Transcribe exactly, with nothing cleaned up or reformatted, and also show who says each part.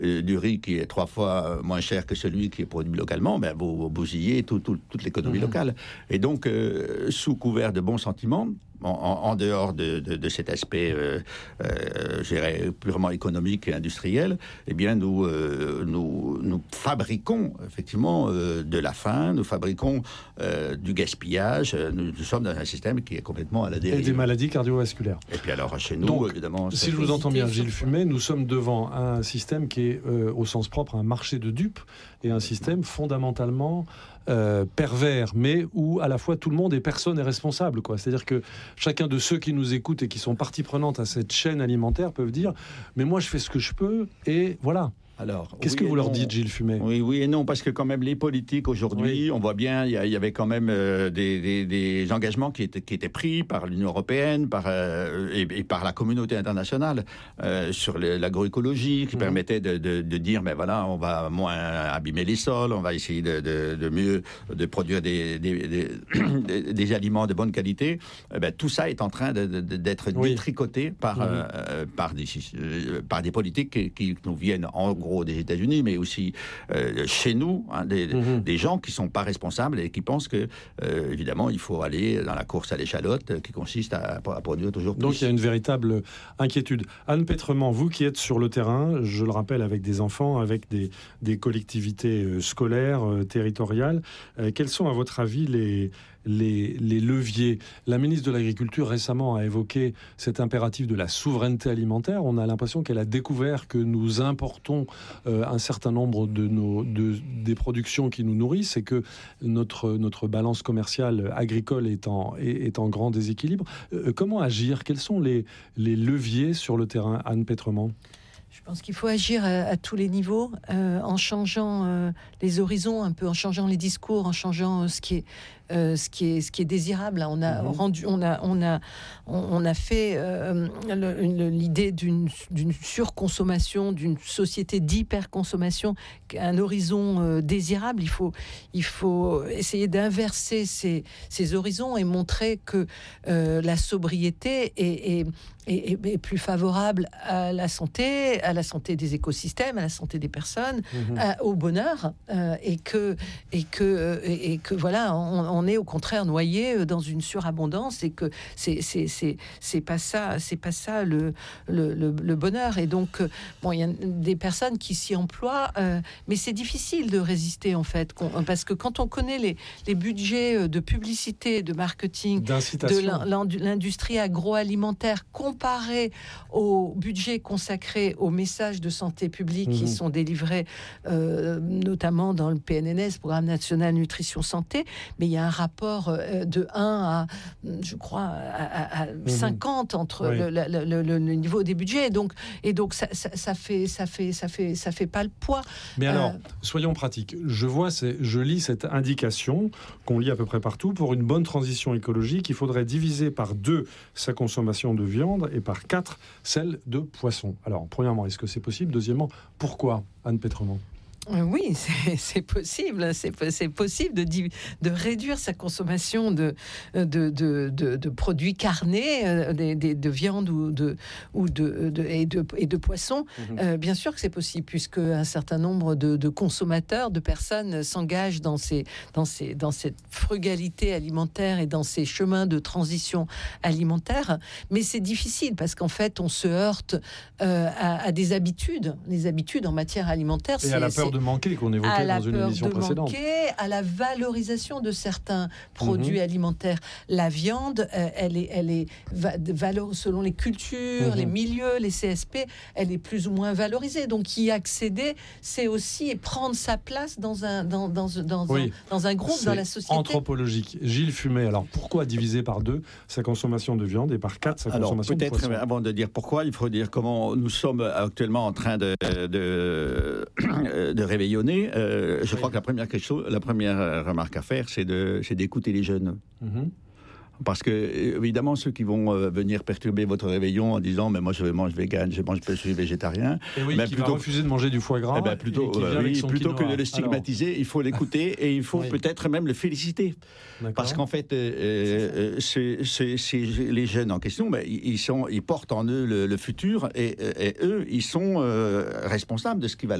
Speaker 1: euh, du riz qui est trois fois moins cher que celui qui est produit localement, ben, vous, vous bousillez tout, tout, toute l'économie mmh. locale. Et donc, euh, sous couvert de bons sentiments, En, en dehors de, de, de cet aspect, euh, euh, je dirais, purement économique et industriel, eh bien, nous, euh, nous, nous fabriquons effectivement euh, de la faim, nous fabriquons euh, du gaspillage. Nous, nous sommes dans un système qui est complètement à la dérive.
Speaker 2: Et des maladies cardiovasculaires.
Speaker 1: Et puis alors, chez nous,
Speaker 2: donc,
Speaker 1: évidemment...
Speaker 2: Si je vous entends bien, Gilles Fumet, nous sommes devant un système qui est, euh, au sens propre, un marché de dupes et un système fondamentalement... Euh, pervers, mais où à la fois tout le monde et personne n'est responsable, quoi. C'est-à-dire que chacun de ceux qui nous écoutent et qui sont partie prenante à cette chaîne alimentaire peuvent dire « mais moi je fais ce que je peux et voilà ». Alors, Qu'est-ce oui que vous leur dites, Gilles Fumet ?
Speaker 1: Oui, oui et non, parce que quand même les politiques aujourd'hui, oui. on voit bien, il y, y avait quand même euh, des, des, des engagements qui étaient, qui étaient pris par l'Union européenne par, euh, et, et par la communauté internationale euh, sur le, l'agroécologie, qui mmh. permettait de, de, de dire, ben voilà, on va moins abîmer les sols, on va essayer de, de, de mieux de produire des, des, des, des, des aliments de bonne qualité. Eh ben, tout ça est en train de, de, d'être oui. détricoté par, mmh. euh, par, des, euh, par des politiques qui, qui nous viennent en gros des États-Unis, mais aussi euh, chez nous, hein, des, mmh. des gens qui ne sont pas responsables et qui pensent que, euh, évidemment, il faut aller dans la course à l'échalote euh, qui consiste à, à produire toujours plus.
Speaker 2: Donc il y a une véritable inquiétude. Anne Pétrement, vous qui êtes sur le terrain, je le rappelle, avec des enfants, avec des, des collectivités euh, scolaires, euh, territoriales, euh, quels sont, à votre avis, les... Les, les leviers. La ministre de l'Agriculture récemment a évoqué cet impératif de la souveraineté alimentaire. On a l'impression qu'elle a découvert que nous importons euh, un certain nombre de nos, de, des productions qui nous nourrissent et que notre, notre balance commerciale agricole est en, est, est en grand déséquilibre. Euh, comment agir ? Quels sont les, les leviers sur le terrain, Anne Pétrement ?
Speaker 3: Je pense qu'il faut agir à, à tous les niveaux, euh, en changeant euh, les horizons, un peu en changeant les discours, en changeant euh, ce qui est euh, ce qui est ce qui est désirable. On a mmh. rendu, on a on a on a fait euh, le, une, l'idée d'une d'une surconsommation, d'une société d'hyperconsommation, un horizon euh, désirable. Il faut il faut essayer d'inverser ces ces horizons et montrer que euh, la sobriété est, est Et, et, et plus favorable à la santé, à la santé des écosystèmes, à la santé des personnes, mmh. à, au bonheur, euh, et que et que et, et que voilà, on, on est au contraire noyé dans une surabondance et que c'est c'est c'est c'est pas ça, c'est pas ça le le, le, le bonheur. Et donc bon, il y a des personnes qui s'y emploient, euh, mais c'est difficile de résister en fait, parce que quand on connaît les les budgets de publicité, de marketing, de l'industrie agroalimentaire comparé au budget consacré aux messages de santé publique mmh. qui sont délivrés euh, notamment dans le P N N S, Programme National Nutrition Santé, mais il y a un rapport euh, de un à, je crois, à, à, à mmh. cinquante entre oui. le, le, le, le, le niveau des budgets, et donc, et donc ça, ça, ça, fait, ça, fait, ça, fait, ça fait pas le poids.
Speaker 2: Mais euh, alors, soyons pratiques. Je vois, c'est, je lis cette indication qu'on lit à peu près partout. Pour une bonne transition écologique, il faudrait diviser par deux sa consommation de viande et par quatre celle de poisson. Alors, premièrement, est-ce que c'est possible ? Deuxièmement, pourquoi, Anne Pétrement ?
Speaker 3: Oui, c'est, c'est possible. C'est, c'est possible de, de réduire sa consommation de, de, de, de, de produits carnés, de, de, de viande ou de, ou de, de, et, de, et de poissons. Mmh. Euh, bien sûr que c'est possible, puisque un certain nombre de, de consommateurs, de personnes s'engagent dans, ces, dans, ces, dans cette frugalité alimentaire et dans ces chemins de transition alimentaire. Mais c'est difficile, parce qu'en fait, on se heurte euh, à, à des habitudes. Les habitudes en matière alimentaire,
Speaker 2: et
Speaker 3: c'est...
Speaker 2: à la peur de manquer qu'on évoquait dans une émission précédente.
Speaker 3: Manquer, à la valorisation de certains produits mmh. alimentaires. La viande, euh, elle est, elle est va- valeur selon les cultures, mmh. les milieux, les C S P, elle est plus ou moins valorisée. Donc y accéder, c'est aussi prendre sa place dans un dans dans dans,
Speaker 2: oui.
Speaker 3: un, dans un groupe,
Speaker 2: c'est
Speaker 3: dans la société.
Speaker 2: Anthropologique. Gilles Fumet. Alors pourquoi diviser par deux sa consommation de viande et par quatre sa
Speaker 1: alors,
Speaker 2: consommation de poisson ?
Speaker 1: Peut-être avant de dire pourquoi, il faut dire comment nous sommes actuellement en train de de, de réveillonner. Euh, je oui. crois que la première, quelque chose, la première remarque à faire, c'est, de, c'est d'écouter les jeunes. Mmh. Parce que, évidemment, ceux qui vont euh, venir perturber votre réveillon en disant « mais moi je mange vegan, je, mange, je suis végétarien »,
Speaker 2: et oui,
Speaker 1: ben,
Speaker 2: qui
Speaker 1: plutôt,
Speaker 2: va refuser de manger du foie gras,
Speaker 1: eh ben, plutôt,
Speaker 2: et qui
Speaker 1: euh,
Speaker 2: vient
Speaker 1: oui,
Speaker 2: avec son
Speaker 1: plutôt
Speaker 2: quinoa.
Speaker 1: que de le stigmatiser,
Speaker 2: Alors,
Speaker 1: il faut l'écouter et il faut
Speaker 2: oui.
Speaker 1: peut-être même le féliciter. Parce qu'en fait, euh, c'est, c'est, c'est, les jeunes en question, ben, ils, sont, ils portent en eux le, le futur et, et eux, ils sont euh, responsables de ce qui va